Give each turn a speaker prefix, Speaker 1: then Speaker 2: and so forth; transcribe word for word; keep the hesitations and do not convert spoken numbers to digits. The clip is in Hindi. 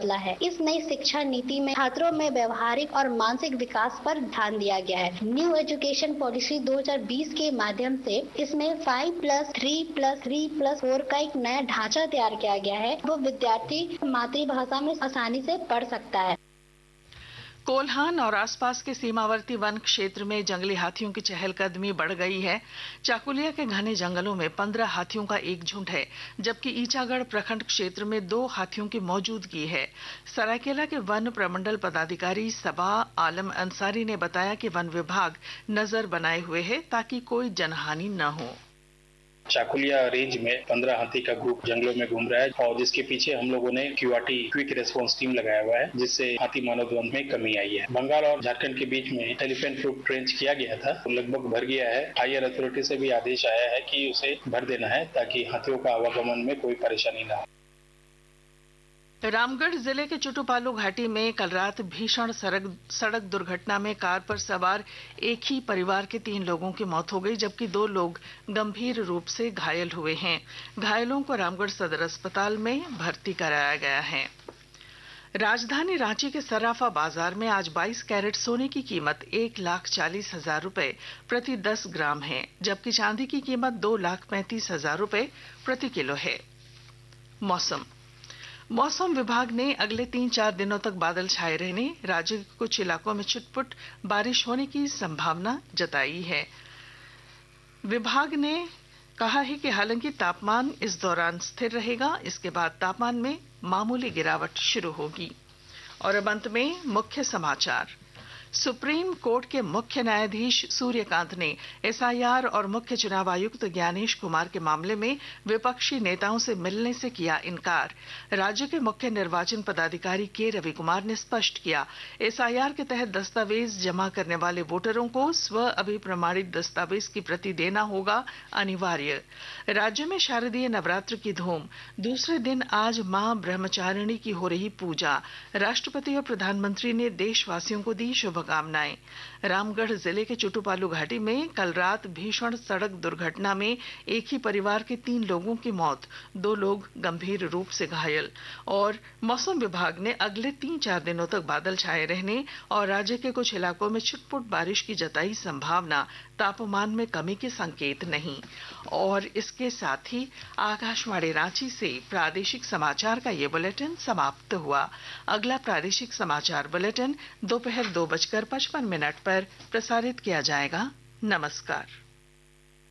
Speaker 1: बदला है। इस नई शिक्षा नीति में छात्रों में व्यवहारिक और मानसिक विकास पर ध्यान दिया गया है। न्यू एजुकेशन पॉलिसी दो हज़ार बीस के माध्यम से इसमें five plus three plus three plus four का एक नया ढांचा तैयार किया गया है। वो विद्यार्थी मातृभाषा में आसानी से पढ़ सकता है।
Speaker 2: कोल्हान और आसपास के सीमावर्ती वन क्षेत्र में जंगली हाथियों की चहलकदमी बढ़ गई है। चाकुलिया के घने जंगलों में पंद्रह हाथियों का एक झुंड है, जबकि ईचागढ़ प्रखंड क्षेत्र में दो हाथियों की मौजूदगी है। सरायकेला के वन प्रमंडल पदाधिकारी सबा आलम अंसारी ने बताया कि वन विभाग नजर बनाए हुए है ताकि कोई जनहानि न हो।
Speaker 3: चाकुलिया रेंज में पंद्रह हाथी का ग्रुप जंगलों में घूम रहा है और जिसके पीछे हम लोगों ने क्यूआरटी क्विक रेस्पॉन्स टीम लगाया हुआ है, जिससे हाथी मानव द्वंद में कमी आई है। बंगाल और झारखंड के बीच में एलिफेंट रूट ट्रेंच किया गया था, तो लगभग भर गया है। हायर अथॉरिटी से भी आदेश आया है कि उसे भर देना है ताकि हाथियों का आवागमन में कोई परेशानी न हो।
Speaker 2: रामगढ़ जिले के चुटुपालू घाटी में कल रात भीषण सड़क सड़क दुर्घटना में कार पर सवार एक ही परिवार के तीन लोगों की मौत हो गई, जबकि दो लोग गंभीर रूप से घायल हुए हैं। घायलों को रामगढ़ सदर अस्पताल में भर्ती कराया गया है। राजधानी रांची के सराफा बाजार में आज बाईस कैरेट सोने की कीमत एक लाख चालीस हजार रूपये प्रति दस ग्राम है, जबकि चांदी की कीमत दो लाख पैंतीस हजार रूपये प्रति किलो है। मौसम मौसम विभाग ने अगले तीन चार दिनों तक बादल छाए रहने, राज्य के कुछ इलाकों में छुटपुट बारिश होने की संभावना जताई है। विभाग ने कहा है कि हालांकि तापमान इस दौरान स्थिर रहेगा, इसके बाद तापमान में मामूली गिरावट शुरू होगी। और अब अंत में मुख्य समाचार। सुप्रीम कोर्ट के मुख्य न्यायाधीश सूर्यकांत ने एसआईआर और मुख्य चुनाव आयुक्त ज्ञानेश कुमार के मामले में विपक्षी नेताओं से मिलने से किया इनकार। राज्य के मुख्य निर्वाचन पदाधिकारी के रवि कुमार ने स्पष्ट किया, एसआईआर के तहत दस्तावेज जमा करने वाले वोटरों को स्व अभिप्रमाणित दस्तावेज की प्रति देना होगा अनिवार्य। राज्य में शारदीय नवरात्र की धूम, दूसरे दिन आज मां ब्रह्मचारिणी की हो रही पूजा। राष्ट्रपति और प्रधानमंत्री ने देशवासियों को दी शुभकामनाएं। रामगढ़ जिले के चुटुपालू घाटी में कल रात भीषण सड़क दुर्घटना में एक ही परिवार के तीन लोगों की मौत, दो लोग गंभीर रूप से घायल। और मौसम विभाग ने अगले तीन चार दिनों तक बादल छाए रहने और राज्य के कुछ इलाकों में छुटपुट बारिश की जताई संभावना, तापमान में कमी के संकेत नहीं। और इसके साथ ही आकाशवाणी रांची से प्रादेशिक समाचार का ये बुलेटिन समाप्त हुआ। अगला प्रादेशिक समाचार बुलेटिन दोपहर दो बजकर पचपन मिनट पर प्रसारित किया जाएगा। नमस्कार।